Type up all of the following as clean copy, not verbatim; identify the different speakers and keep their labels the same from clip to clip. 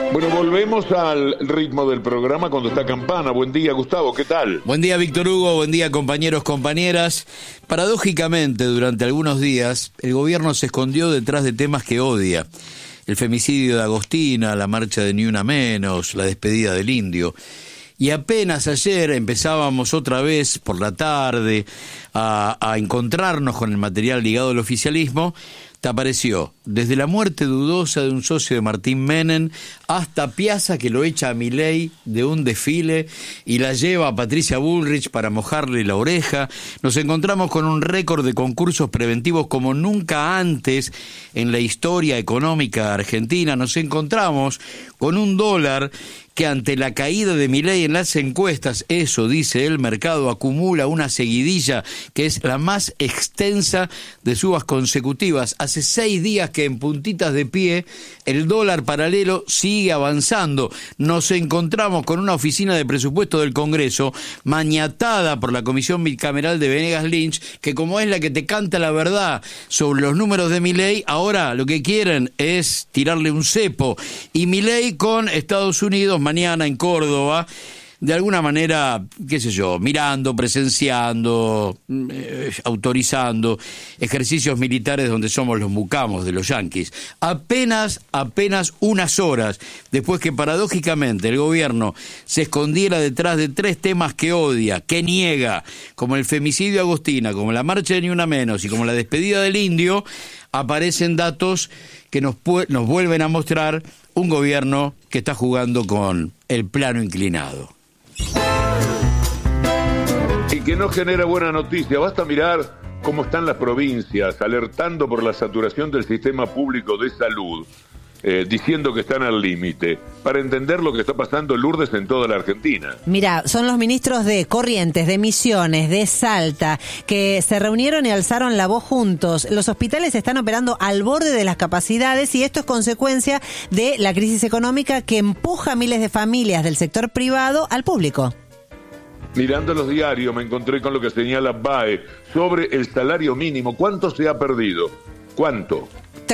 Speaker 1: Bueno, volvemos al ritmo del programa cuando está Campana. Buen día, Gustavo, ¿qué tal?
Speaker 2: Buen día, Víctor Hugo, buen día, compañeros, compañeras. Paradójicamente, durante algunos días, el gobierno se escondió detrás de temas que odia. El femicidio de Agostina, la marcha de Ni Una Menos, la despedida del Indio. Y apenas ayer empezábamos otra vez por la tarde a encontrarnos con el material ligado al oficialismo, te apareció desde la muerte dudosa de un socio de Martín Menem hasta Piazza, que lo echa a Milei de un desfile y la lleva a Patricia Bullrich para mojarle la oreja. Nos encontramos con un récord de concursos preventivos como nunca antes en la historia económica argentina. Nos encontramos con un dólar que ante la caída de Milei en las encuestas, eso dice el mercado, acumula una seguidilla que es la más extensa de subas consecutivas. Hace 6 días que en puntitas de pie el dólar paralelo sigue avanzando. Nos encontramos con una oficina de presupuesto del Congreso maniatada por la Comisión Bicameral de Venegas Lynch, que como es la que te canta la verdad sobre los números de Milei, ahora lo que quieren es tirarle un cepo. Y Milei con Estados Unidos mañana en Córdoba, de alguna manera, qué sé yo, mirando, presenciando, autorizando ejercicios militares donde somos los mucamos de los yanquis. Apenas unas horas después que paradójicamente el gobierno se escondiera detrás de 3 temas que odia, que niega, como el femicidio de Agostina, como la marcha de Ni Una Menos y como la despedida del Indio, aparecen datos que nos vuelven a mostrar un gobierno que está jugando con el plano inclinado.
Speaker 1: Y que no genera buena noticia. Basta mirar cómo están las provincias alertando por la saturación del sistema público de salud, diciendo que están al límite, para entender lo que está pasando en Lourdes en toda la Argentina.
Speaker 3: Mira, son los ministros de Corrientes, de Misiones, de Salta, que se reunieron y alzaron la voz juntos. Los hospitales están operando al borde de las capacidades y esto es consecuencia de la crisis económica que empuja a miles de familias del sector privado al público.
Speaker 1: Mirando los diarios me encontré con lo que señala BAE sobre el salario mínimo. ¿Cuánto se ha perdido? ¿Cuánto?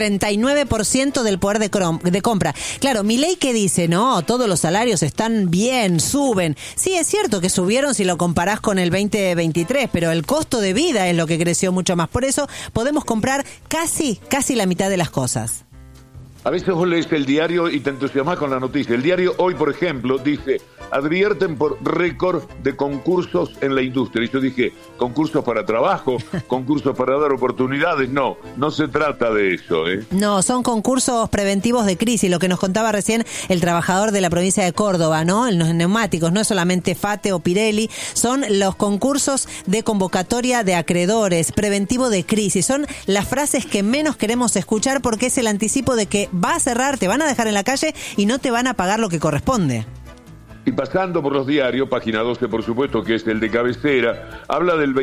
Speaker 3: 39% del poder de compra. Claro, Milei que dice, no, todos los salarios están bien, suben. Sí, es cierto que subieron si lo comparás con el 2023, pero el costo de vida es lo que creció mucho más. Por eso podemos comprar casi la mitad de las cosas.
Speaker 1: A veces vos lees el diario y te entusiasmás con la noticia. El diario Hoy, por ejemplo, dice, advierten por récord de concursos en la industria. Y yo dije, concursos para trabajo, concursos para dar oportunidades. No se trata de eso, ¿eh?
Speaker 3: No, son concursos preventivos de crisis, lo que nos contaba recién el trabajador de la provincia de Córdoba, ¿no? En los neumáticos, no es solamente FATE o Pirelli, son los concursos de convocatoria de acreedores, preventivo de crisis. Son las frases que menos queremos escuchar porque es el anticipo de que va a cerrar, te van a dejar en la calle y no te van a pagar lo que corresponde.
Speaker 1: Y pasando por los diarios, página 12 por supuesto, que es el de cabecera, habla del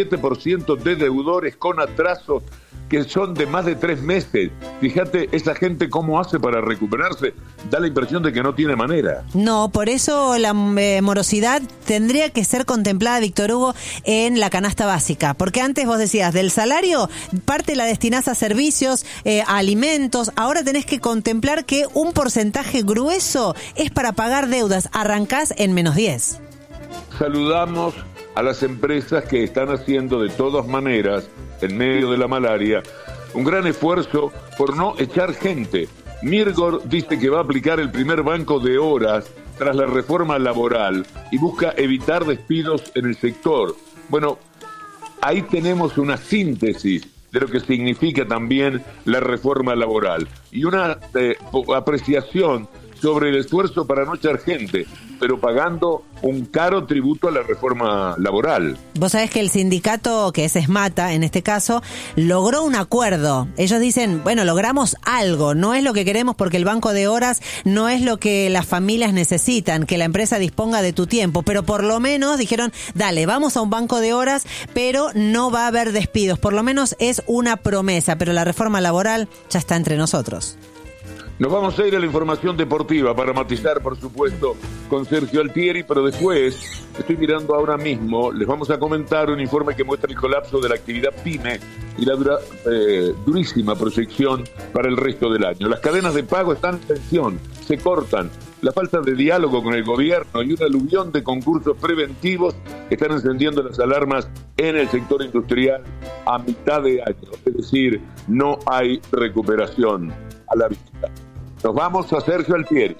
Speaker 1: 27% de deudores con atrasos que son de más de 3 meses. Fíjate, esa gente cómo hace para recuperarse. Da la impresión de que no tiene manera. No,
Speaker 3: por eso la morosidad tendría que ser contemplada, Víctor Hugo, en la canasta básica. Porque antes vos decías, del salario, parte la destinás a servicios, a alimentos. Ahora tenés que contemplar que un porcentaje grueso es para pagar deudas. Arrancás en -10.
Speaker 1: Saludamos a las empresas que están haciendo de todas maneras, en medio de la malaria, un gran esfuerzo por no echar gente. Mirgor dice que va a aplicar el primer banco de horas tras la reforma laboral y busca evitar despidos en el sector. Bueno, ahí tenemos una síntesis de lo que significa también la reforma laboral y una apreciación sobre el esfuerzo para no echar gente, pero pagando un caro tributo a la reforma laboral.
Speaker 3: Vos sabés que el sindicato, que es SMATA en este caso, logró un acuerdo. Ellos dicen, bueno, logramos algo, no es lo que queremos porque el banco de horas no es lo que las familias necesitan, que la empresa disponga de tu tiempo, pero por lo menos dijeron, dale, vamos a un banco de horas, pero no va a haber despidos, por lo menos es una promesa, pero la reforma laboral ya está entre nosotros.
Speaker 1: Nos vamos a ir a la información deportiva para matizar, por supuesto, con Sergio Altieri, pero después, estoy mirando ahora mismo, les vamos a comentar un informe que muestra el colapso de la actividad PYME y la durísima proyección para el resto del año. Las cadenas de pago están en tensión, se cortan. La falta de diálogo con el gobierno y un aluvión de concursos preventivos están encendiendo las alarmas en el sector industrial a mitad de año. Es decir, no hay recuperación a la vista. Nos vamos a Sergio Altieri.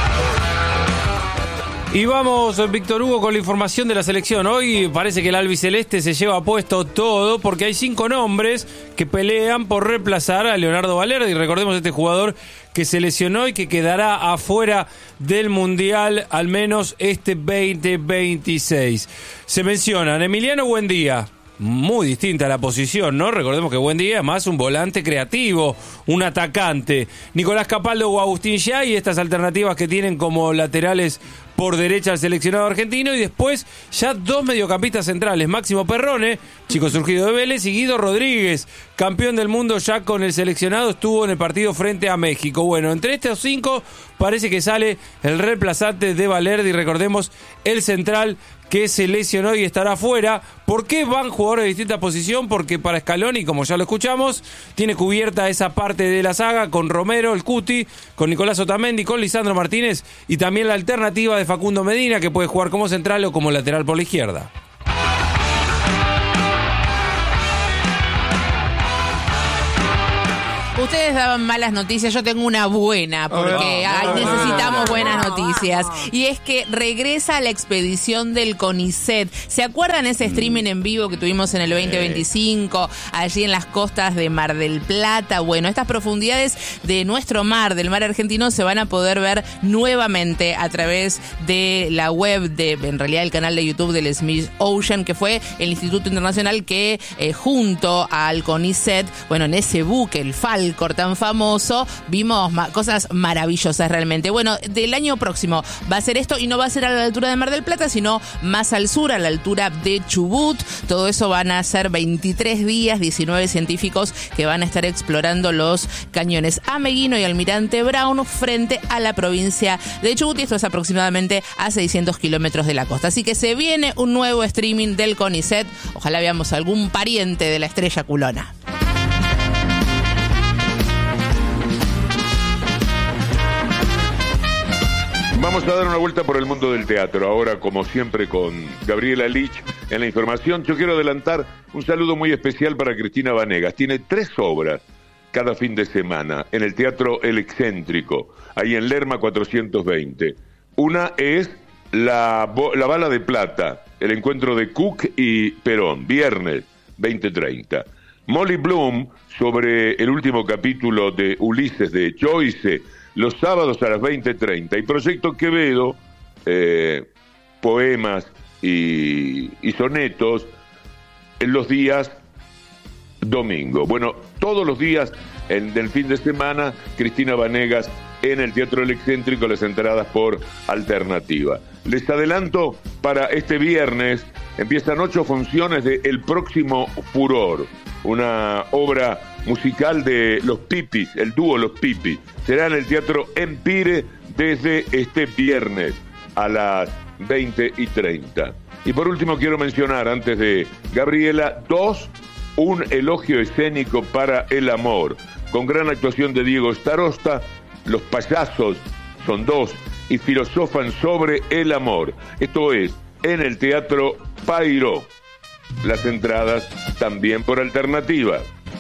Speaker 4: Y vamos, Víctor Hugo, con la información de la selección. Hoy parece que el albiceleste se lleva puesto todo porque hay 5 nombres que pelean por reemplazar a Leonardo Balerdi. Recordemos este jugador que se lesionó y que quedará afuera del Mundial al menos este 2026. Se mencionan Emiliano Buendía. Muy distinta la posición, ¿no? Recordemos que Buendía es más un volante creativo, un atacante. Nicolás Capaldo o Agustín Yá, y estas alternativas que tienen como laterales por derecha al seleccionado argentino, y después ya 2 mediocampistas centrales, Máximo Perrone, chico surgido de Vélez, y Guido Rodríguez, campeón del mundo ya con el seleccionado, estuvo en el partido frente a México. Bueno, entre estos 5 parece que sale el reemplazante de Balerdi, recordemos, el central que se lesionó y estará fuera. ¿Por qué van jugadores de distinta posición? Porque para Scaloni, como ya lo escuchamos, tiene cubierta esa parte de la saga con Romero, el Cuti, con Nicolás Otamendi, con Lisandro Martínez, y también la alternativa de Facundo Medina, que puede jugar como central o como lateral por la izquierda.
Speaker 5: Ustedes daban malas noticias, yo tengo una buena, porque necesitamos buenas noticias. Y es que regresa la expedición del CONICET. ¿Se acuerdan ese streaming en vivo que tuvimos en el 2025, allí en las costas de Mar del Plata? Bueno, estas profundidades de nuestro mar, del mar argentino, se van a poder ver nuevamente a través de la web, en realidad el canal de YouTube del Smith Ocean, que fue el Instituto Internacional que junto al CONICET, bueno, en ese buque, el Falcor tan famoso, vimos cosas maravillosas realmente. Bueno, del año próximo va a ser esto, y no va a ser a la altura de Mar del Plata, sino más al sur, a la altura de Chubut. Todo eso van a ser 23 días, 19 científicos que van a estar explorando los cañones Ameguino y Almirante Brown frente a la provincia de Chubut, y esto es aproximadamente a 600 kilómetros de la costa. Así que se viene un nuevo streaming del CONICET. Ojalá veamos algún pariente de la estrella culona.
Speaker 1: Vamos a dar una vuelta por el mundo del teatro, ahora como siempre con Gabriela Lich en la información. Yo quiero adelantar un saludo muy especial para Cristina Vanegas. Tiene 3 obras cada fin de semana en el Teatro El Excéntrico, ahí en Lerma 420. Una es la Bala de Plata, el encuentro de Cook y Perón, viernes 20:30. Molly Bloom, sobre el último capítulo de Ulises de Joyce, los sábados a las 20:30. Y Proyecto Quevedo, poemas y sonetos en los días domingo. Bueno, todos los días del fin de semana, Cristina Vanegas en el Teatro El Excéntrico, las entradas por alternativa. Les adelanto, para este viernes empiezan 8 funciones de El Próximo Furor, una obra musical de Los Pipis, el dúo Los Pipis. Será en el Teatro Empire desde este viernes a las 20:30. Y por último quiero mencionar, antes de Gabriela, 2, un elogio escénico para el amor, con gran actuación de Diego Starosta. Los payasos son 2 y filosofan sobre el amor. Esto es en el Teatro Pairó. Las entradas también por alternativa.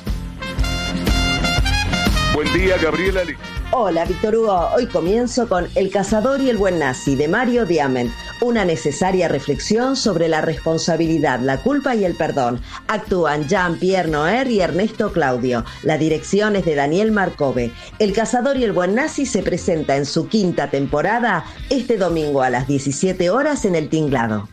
Speaker 1: Buen día, Gabriela.
Speaker 6: Hola, Víctor Hugo. Hoy comienzo con El cazador y el buen nazi, de Mario Diamant. Una necesaria reflexión sobre la responsabilidad, la culpa y el perdón. Actúan Jean-Pierre Noer y Ernesto Claudio. La dirección es de Daniel Marcove. El cazador y el buen nazi se presenta en su 5ª temporada este domingo a las 17 horas en El Tinglado.